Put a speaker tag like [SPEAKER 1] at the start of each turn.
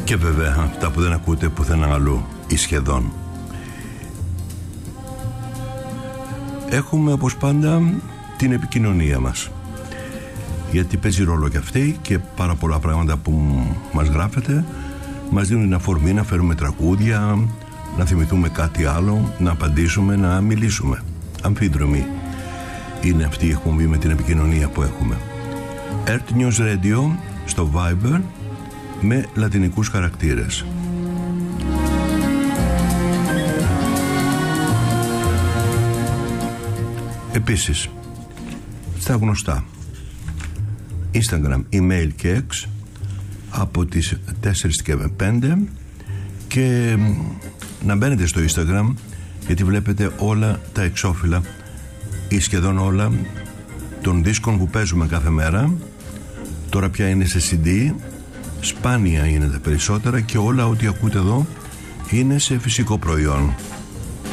[SPEAKER 1] Και βέβαια αυτά που δεν ακούτε πουθενά αλλού ή σχεδόν. Έχουμε όπως πάντα την επικοινωνία μας, γιατί παίζει ρόλο και αυτή, και πάρα πολλά πράγματα που μας γράφετε μας δίνουν την αφορμή να φέρουμε τραγούδια, να θυμηθούμε κάτι άλλο, να απαντήσουμε, να μιλήσουμε. Αμφίδρομη είναι αυτή η εκπομπή με την επικοινωνία που έχουμε. Earth News Radio στο Viber με λατινικούς χαρακτήρες. Επίσης στα γνωστά Instagram, email και X από τις 4 και 5, και να μπαίνετε στο Instagram, γιατί βλέπετε όλα τα εξώφυλλα ή σχεδόν όλα των δίσκων που παίζουμε κάθε μέρα. Τώρα πια είναι σε CD, σπάνια είναι τα περισσότερα, και όλα ό,τι ακούτε εδώ είναι σε φυσικό προϊόν.